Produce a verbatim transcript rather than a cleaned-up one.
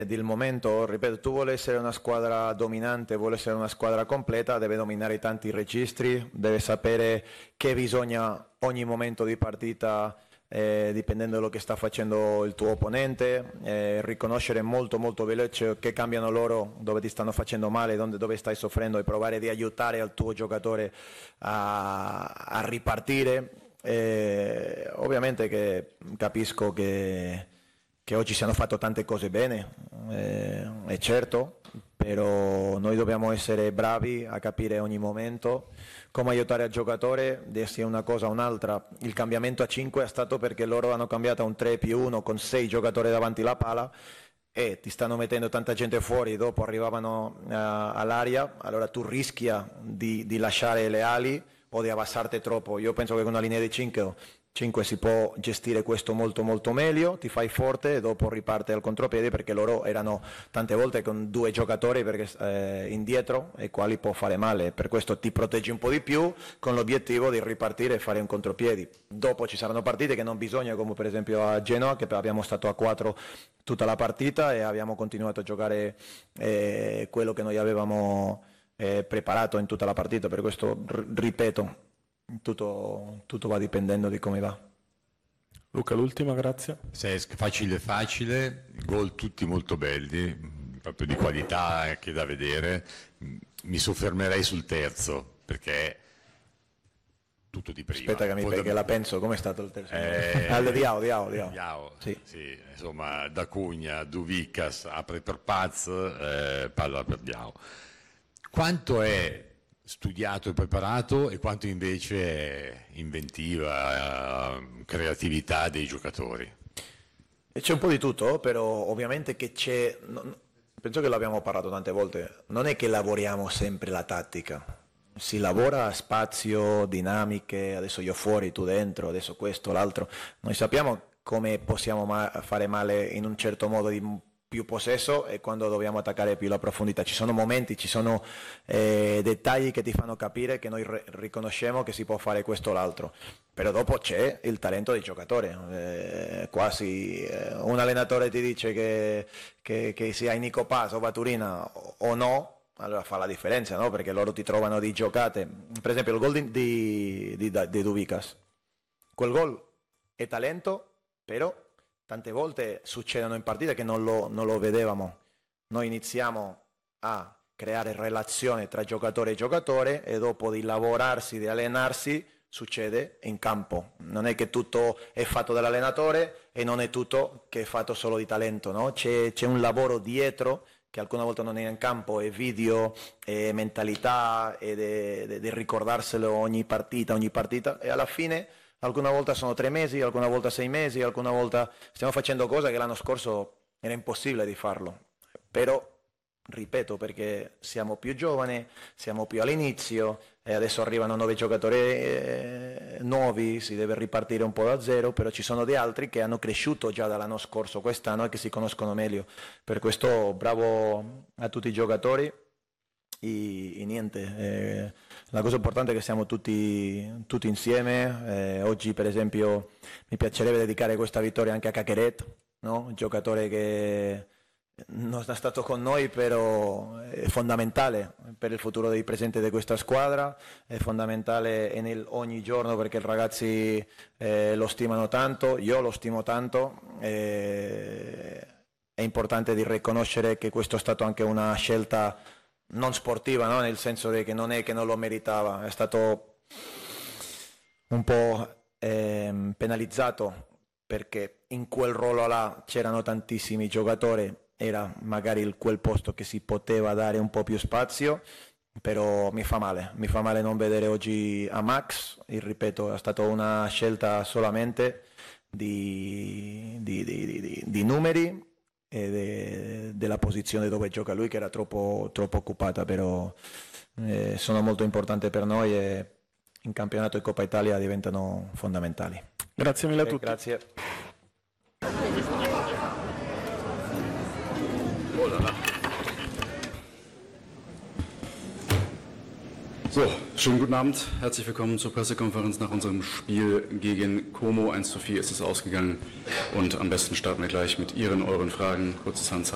ed il momento, ripeto, tu vuoi essere una squadra dominante, vuoi essere una squadra completa, deve dominare tanti registri, deve sapere che bisogna ogni momento di partita, eh, dipendendo da quello che sta facendo il tuo opponente, eh, riconoscere molto molto veloce che cambiano loro, dove ti stanno facendo male, dove, dove stai soffrendo, e provare di aiutare al tuo giocatore a, a ripartire. Eh, ovviamente che capisco che che oggi si hanno fatto tante cose bene, eh, è certo, però noi dobbiamo essere bravi a capire ogni momento come aiutare il giocatore, sia una cosa o un'altra. Il cambiamento a cinque è stato perché loro hanno cambiato a un tre più uno con sei giocatori davanti alla pala e ti stanno mettendo tanta gente fuori, dopo arrivavano uh, all'aria, allora tu rischia di, di lasciare le ali o di abbassarti troppo. Io penso che con una linea di cinque cinque si può gestire questo molto molto meglio, ti fai forte e dopo riparte al contropiede, perché loro erano tante volte con due giocatori perché, eh, indietro, e quali può fare male, per questo ti proteggi un po' di più con l'obiettivo di ripartire e fare un contropiedi. Dopo ci saranno partite che non bisogna, come per esempio a Genoa, che abbiamo stato a quattro tutta la partita e abbiamo continuato a giocare eh, quello che noi avevamo eh, preparato in tutta la partita, per questo r- ripeto Tutto, tutto va dipendendo di come va. Luca, l'ultima, grazie. Se è facile facile, gol tutti molto belli, proprio di qualità anche da vedere. Mi soffermerei sul terzo, perché tutto di prima. Aspetta che mi Fondam- che la penso, com'è stato il terzo? Eh, Al Diao, Diao, Diao. Diao, Sì. sì, insomma, da Cugna, Duvicas, apre per Paz, eh, palla per Diao. Quanto è studiato e preparato e quanto invece è inventiva, eh, creatività dei giocatori? E c'è un po' di tutto, però ovviamente che c'è, non, penso che l'abbiamo parlato tante volte, non è che lavoriamo sempre la tattica, si lavora a spazio, dinamiche, adesso io fuori, tu dentro, adesso questo, l'altro, noi sappiamo come possiamo ma- fare male in un certo modo di più possesso e quando dobbiamo attaccare più la profondità. Ci sono momenti, ci sono eh, dettagli che ti fanno capire che noi re- riconosciamo che si può fare questo o l'altro, però dopo c'è il talento del giocatore. Eh, quasi eh, un allenatore ti dice che, che, che sia Nico Paz o Baturina o, o no, allora fa la differenza, no? Perché loro ti trovano di giocate. Per esempio il gol di, di, di, di Duvicas, quel gol è talento, però tante volte succedono in partita che non lo, non lo vedevamo. Noi iniziamo a creare relazione tra giocatore e giocatore e dopo di lavorarsi, di allenarsi, succede in campo. Non è che tutto è fatto dall'allenatore e non è tutto che è fatto solo di talento, no? C'è, c'è un lavoro dietro che alcune volte non è in campo, è video, è mentalità, è di ricordarselo ogni partita, ogni partita, e alla fine alcune volte sono tre mesi, alcune volte sei mesi, alcune volte stiamo facendo cose che l'anno scorso era impossibile di farlo. Però, ripeto, perché siamo più giovani, siamo più all'inizio, e adesso arrivano nove giocatori eh, nuovi, si deve ripartire un po' da zero, però ci sono di altri che hanno cresciuto già dall'anno scorso, quest'anno, e che si conoscono meglio. Per questo bravo a tutti i giocatori e, e niente. Eh, La cosa importante è che siamo tutti, tutti insieme. Eh, oggi per esempio mi piacerebbe dedicare questa vittoria anche a Caqueret, no? Un giocatore che non è stato con noi, però è fondamentale per il futuro del presente di questa squadra, è fondamentale nel, ogni giorno, perché i ragazzi eh, lo stimano tanto, io lo stimo tanto. Eh, è importante di riconoscere che questo è stato anche una scelta non sportiva, no? Nel senso che non è che non lo meritava, è stato un po' eh, penalizzato perché in quel ruolo là c'erano tantissimi giocatori, era magari il, quel posto che si poteva dare un po' più spazio, però mi fa male, mi fa male non vedere oggi a Max, e ripeto, è stata una scelta solamente di, di, di, di, di, di numeri e de, della posizione dove gioca lui, che era troppo, troppo occupata, però eh, sono molto importanti per noi e in campionato e Coppa Italia diventano fondamentali. Grazie mille a tutti. Eh, grazie. So, schönen guten Abend. Herzlich willkommen zur Pressekonferenz nach unserem Spiel gegen Como. eins zu vier ist es ausgegangen und am besten starten wir gleich mit Ihren, euren Fragen. Kurzes Handzeichen.